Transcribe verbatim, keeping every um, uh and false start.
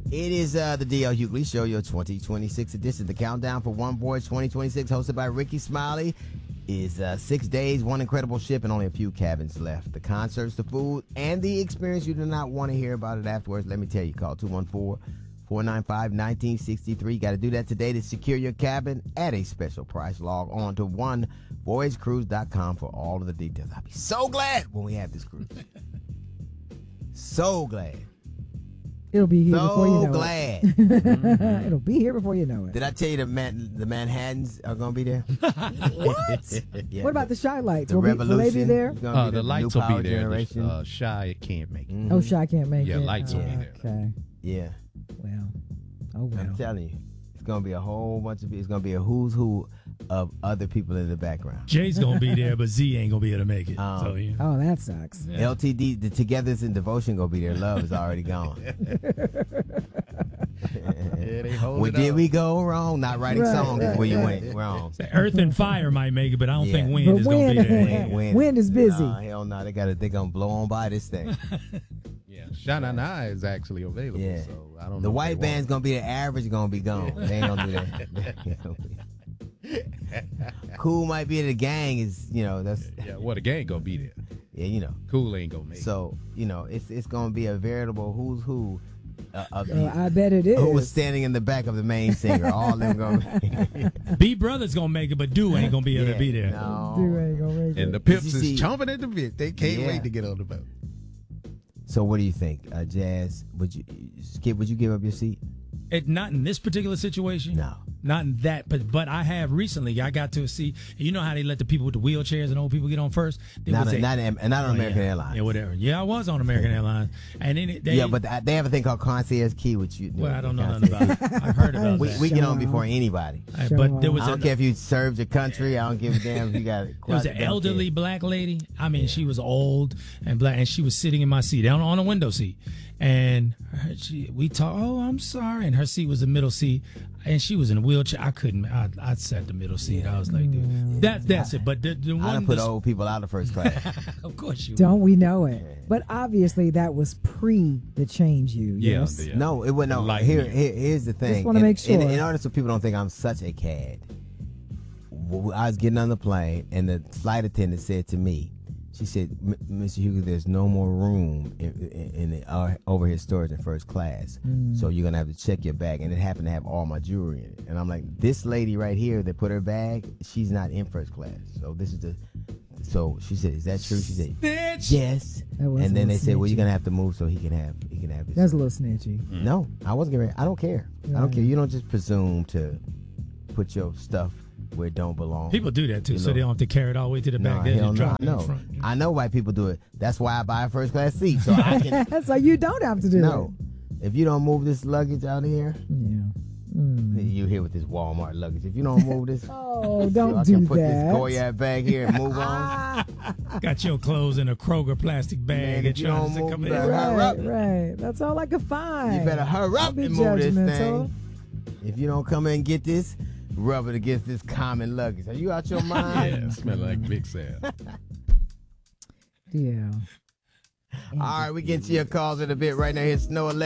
It is uh, the D L Hughley Show, your twenty twenty-six edition. The countdown for One Voyage twenty twenty-six, hosted by Ricky Smiley, is uh, six days, one incredible ship, and only a few cabins left. The concerts, the food, and the experience. You do not want to hear about it afterwards. Let me tell you, call two one four, four nine five, one nine six three. Got to do that today to secure your cabin at a special price. Log on to one voyage cruise dot com for all of the details. I'll be so glad when we have this cruise. So glad. It'll be here so before you know glad. it. Mm-hmm. It'll be here before you know it. Did I tell you the Man- the Manhattans are going to be there? What? Yeah. What about the Shy Lights? The will, be, Revolution. will they be there? Uh, the, the lights will be there. Generation. The, uh, Shy can't make it. Mm-hmm. Oh, Shy can't make yeah, it. Yeah, lights oh, will be there. Okay. Yeah. Well. Oh, well. I'm telling you. It's going to be a whole bunch of, it's going to be a who's who of other people in the background. Jay's going to be there, but Z ain't going to be able to make it. Um, so, yeah. Oh, that sucks. Yeah. L T D, the Togetherness and Devotion going to be there. Love is already gone. Yeah, they hold Where it did up. we go wrong? Not writing Right, songs right, is where you right. went wrong. The Earth and Fire might make it, but I don't Yeah. think Wind But is going to be Wind- there. Wind, wind. Wind is busy. Nah, hell no. They got They're going to blow on by this thing. Yeah, Shy Na Na is actually available. Yeah. So I don't know. The if white they band's want going to be the average, going to be gone. They ain't going to do that. Cool might be the gang is, you know, that's, it. Yeah, well, the gang gonna be there. yeah, you know. Cool ain't gonna make it. So, you know, it's it's going to be a veritable who's who uh, of the, Uh, I bet it is. who was standing in the back of the main singer. All of them going to B Brothers going to make it, but Do ain't going to be able to be there. No. Dude ain't gonna make And it. the Pips Did you is see- chomping at the bit. They can't Yeah. wait to get on the boat. So what do you think, uh, Jazz? Would you, Skip? Would you give up your seat? It, not in this particular situation. No. Not in that, but but I have recently. I got to see. You know how they let the people with the wheelchairs and old people get on first. There Not was a, a- not, a, not on Oh, American yeah. Airlines. Yeah, whatever. Yeah, I was on American Airlines, and then it, they. yeah, but th- they have a thing called concierge key, which you. well, I don't know nothing about it. I heard about We, that. we get on Show before off. anybody. Uh, but there was I a, don't care if you served your country. I don't give a damn if you got. There was an elderly black lady. I mean, she was old and black, and she was sitting in my seat, down on a window seat. And her, she, we talked. Oh, I'm sorry. And her seat was the middle seat, and she was in a wheelchair. I couldn't. I, I sat the middle seat. I was like, dude, that that's it. But the, the I one, done put the- old people out of first class. of course you. Don't we know it? But obviously that was pre the change you. Yeah, Yes. yeah. No, it was no. Like Here, me. here, here's the thing. wanna In- make sure. In, in order so people don't think I'm such a cad, w- I was getting on the plane, and the flight attendant said to me, she said, "M- Mister Hugo, there's no more room in, in, in the uh, overhead storage in first class, so you're gonna have to check your bag." And it happened to have all my jewelry in it. And I'm like, this lady right here that put her bag, she's not in first class. So this is the. So she said, "Is that true?" She said, Snitch. "Yes." That was And a then they little said, "Well, you're snitchy. gonna have to move so he can have he can have his." That's a little snitchy. No, I wasn't getting ready. I don't care. I don't Right. care. You don't just presume to put your stuff where it don't belong. People do that too, You so know. they don't have to carry it all the way to the no, back. They hell just no. drop it in No, front. I know why people do it. That's why I buy a first class seat so I can. So you don't have to do No, if you don't move this luggage out here, it. Yeah. Mm. you here with this Walmart luggage. If you don't move this, Oh, so don't I do can put that. this Goyard bag here and move on. Got your clothes in a Kroger plastic bag Man, and if you trying don't to move come that- in. hurry Right, up. right. That's all I could find. You better hurry Don't up be and move this judgmental. thing. If you don't come in and get this, rub it against this common luggage. Are you out your mind? Yeah, smell like Big Sam. Yeah. All right, we get to your calls in a bit right now. Here's Snow Alexa.